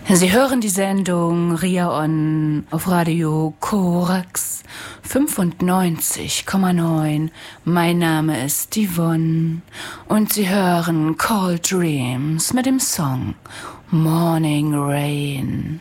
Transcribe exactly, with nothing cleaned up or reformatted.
Sie hören die Sendung Ria On auf Radio Korax fünfundneunzig Komma neun. Mein Name ist Yvonne und Sie hören Cold Dreams mit dem Song Morning Rain.